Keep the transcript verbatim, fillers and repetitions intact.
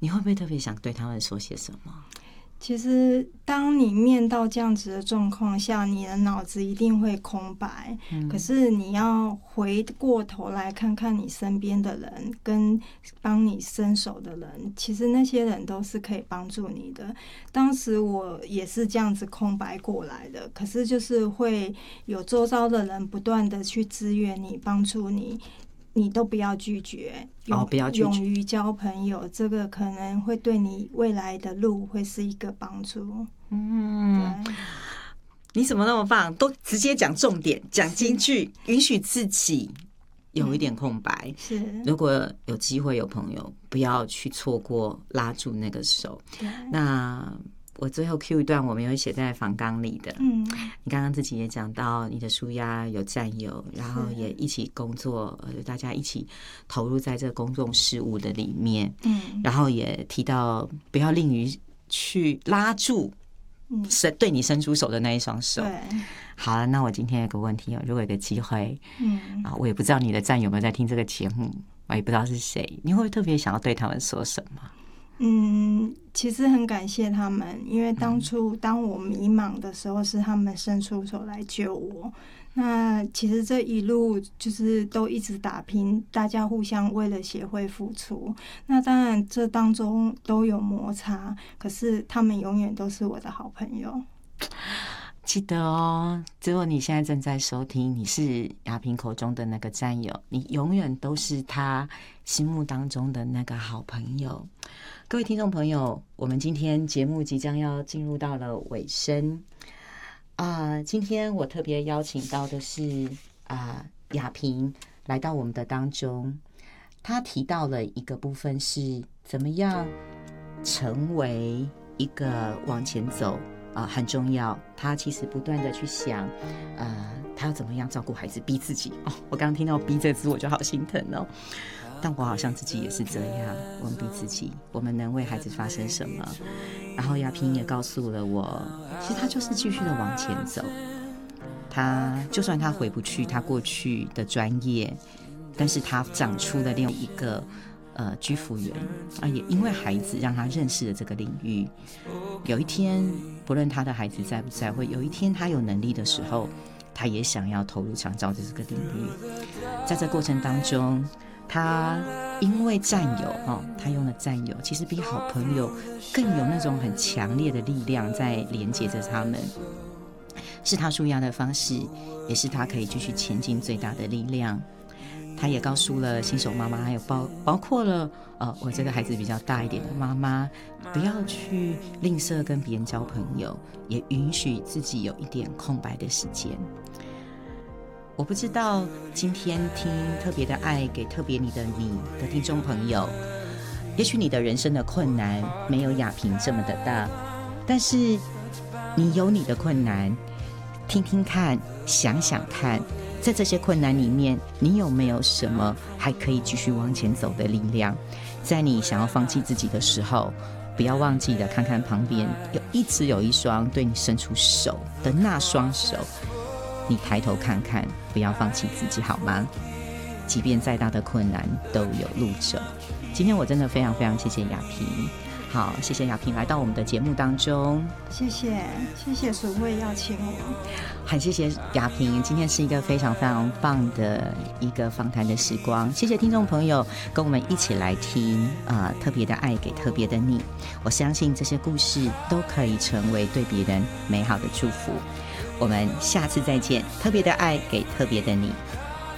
你会不会特别想对他们说些什么？ 其实当你面到这样子的状况下，你的脑子一定会空白、嗯、可是你要回过头来看看你身边的人跟帮你伸手的人，其实那些人都是可以帮助你的。当时我也是这样子空白过来的，可是就是会有周遭的人不断的去支援你，帮助你，你都不要拒绝，勇、哦、不要拒绝，勇于交朋友，这个可能会对你未来的路会是一个帮助。 嗯，你怎么那么棒，都直接讲重点，讲金句，允许自己有一点空白、嗯、 是，如果有机会有朋友，不要去错过拉住那个手。那我最后 Q 一段我们有写在访纲里的，嗯，你刚刚自己也讲到你的舒压有战友，然后也一起工作，大家一起投入在这个公众事务的里面，嗯，然后也提到不要吝于去拉住伸对你伸出手的那一双手。对，好了，那我今天有个问题哦，如果有个机会，嗯，啊，我也不知道你的战友有没有在听这个节目，我也不知道是谁，你会不会特别想要对他们说什么？ 嗯，其实很感谢他们，因为当初当我迷茫的时候，是他们伸出手来救我。那其实这一路就是都一直打拼，大家互相为了协会付出。那当然这当中都有摩擦，可是他们永远都是我的好朋友。 记得哦，如果你现在正在收听，你是亚萍口中的那个战友，你永远都是他心目当中的那个好朋友。各位听众朋友，我们今天节目即将要进入到了尾声啊、呃！今天我特别邀请到的是啊亚萍来到我们的当中，他提到了一个部分是怎么样成为一个往前走。呃，很重要。他其实不断的去想，呃，他要怎么样照顾孩子，逼自己。哦，我刚刚听到"逼"这个字，我就好心疼哦。但我好像自己也是这样，我们逼自己，我们能为孩子发生什么？然后亚萍也告诉了我，其实他就是继续的往前走。他就算他回不去他过去的专业，但是他长出了另一个。呃，居服员啊，也因为孩子让他认识了这个领域。有一天，不论他的孩子在不在，或有一天他有能力的时候，他也想要投入长照的这个领域。在这过程当中，他因为战友哦，他用了战友，其实比好朋友更有那种很强烈的力量在连接着他们，是他舒压的方式，也是他可以继续前进最大的力量。他也告诉了新手妈妈，还有包包括了呃，我这个孩子比较大一点的妈妈，不要去吝啬跟别人交朋友，也允许自己有一点空白的时间。我不知道今天听特别的爱给特别你的你的听众朋友，也许你的人生的困难没有亚萍这么的大，但是你有你的困难，听听看，想想看。在这些困难里面，你有没有什么还可以继续往前走的力量？在你想要放弃自己的时候，不要忘记的看看旁边有一直有一双对你伸出手的那双手，你抬头看看，不要放弃自己好吗？即便再大的困难都有路走。今天我真的非常非常谢谢亚萍，好，谢谢亚萍来到我们的节目当中。 谢谢，谢谢淑慧邀请我， 很谢谢亚萍，今天是一个非常非常棒的一个访谈的时光。谢谢听众朋友跟我们一起来听呃特别的爱给特别的你，我相信这些故事都可以成为对别人美好的祝福。我们下次再见，特别的爱给特别的你。